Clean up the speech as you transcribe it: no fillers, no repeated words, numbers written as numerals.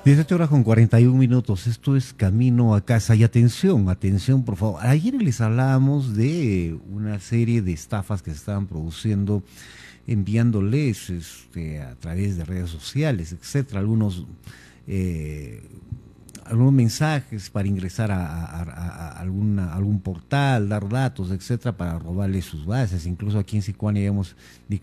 18 horas con 41 minutos. Esto es Camino a Casa. Y atención, atención, por favor. Ayer les hablábamos de una serie de estafas que se estaban produciendo enviándoles a través de redes sociales, etcétera, eh, algunos mensajes para ingresar algún portal, dar datos, etcétera, para robarles sus bases. Incluso aquí en Sicuani hemos